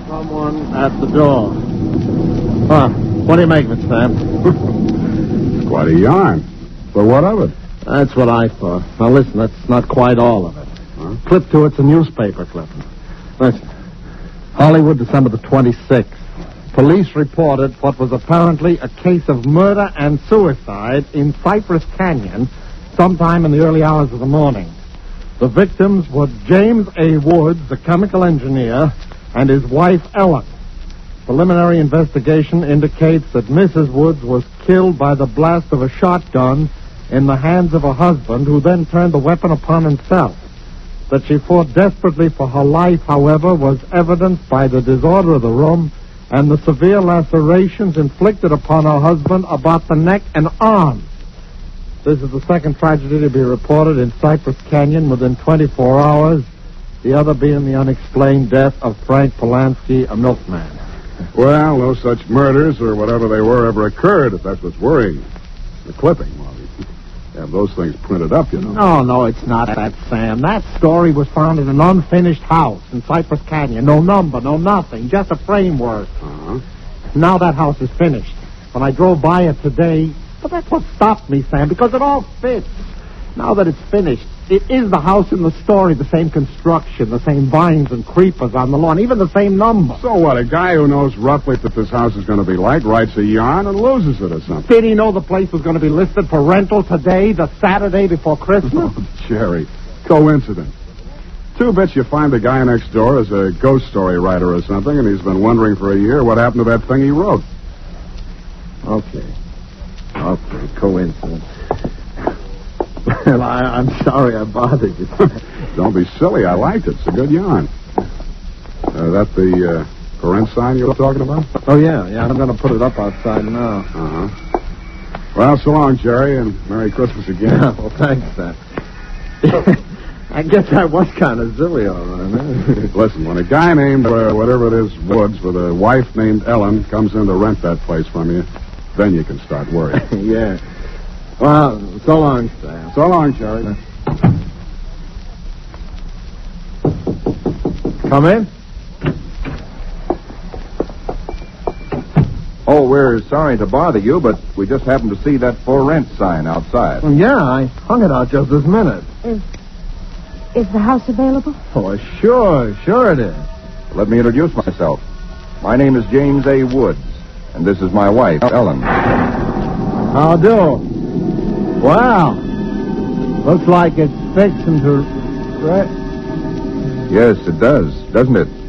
Someone at the door. What do you make of it, Sam? It's quite a yarn. But what of it? That's what I thought. Now, listen, that's not quite all of it. Huh? Clip to it's a newspaper clipping. Listen. Hollywood, December the 26th. Police reported what was apparently a case of murder and suicide in Cypress Canyon sometime in the early hours of the morning. The victims were James A. Woods, a chemical engineer, and his wife, Ellen. Preliminary investigation indicates that Mrs. Woods was killed by the blast of a shotgun in the hands of her husband, who then turned the weapon upon himself. That she fought desperately for her life, however, was evidenced by the disorder of the room and the severe lacerations inflicted upon her husband about the neck and arms. This is the second tragedy to be reported in Cypress Canyon within 24 hours, the other being the unexplained death of Frank Polanski, a milkman. Well, no such murders or whatever they were ever occurred, if that's what's worrying. The clipping, well, you have those things printed up, you know. No, it's not that, Sam. That story was found in an unfinished house in Cypress Canyon. No number, no nothing, just a framework. Uh-huh. Now that house is finished. When I drove by it today, but that's what stopped me, Sam, because it all fits. Now that it's finished, it is the house in the story, the same construction, the same vines and creepers on the lawn, even the same number. So what, a guy who knows roughly what this house is going to be like writes a yarn and loses it or something? Did he know the place was going to be listed for rental today, the Saturday before Christmas? Oh, Jerry, coincidence. 2 bits you find the guy next door is a ghost story writer or something, and he's been wondering for a year what happened to that thing he wrote. Okay, coincidence. Well, I'm sorry I bothered you. Don't be silly. I liked it. It's a good yarn. That the for rent sign you were talking about? Oh, yeah. I'm going to put it up outside now. Uh-huh. Well, so long, Jerry, and Merry Christmas again. Yeah, well, thanks, Sam. I guess I was kind of silly, all right, man. Listen, when a guy named, whatever it is, Woods, with a wife named Ellen comes in to rent that place from you, then you can start worrying. Yeah. Well, so long, Sam. So long, Jerry. Come in. Oh, we're sorry to bother you, but we just happened to see that for rent sign outside. Yeah, I hung it out just this minute. Is the house available? Oh, sure it is. Let me introduce myself. My name is James A. Woods, and this is my wife, Ellen. How do? Wow. Looks like it's fixing to... Yes, it does, doesn't it?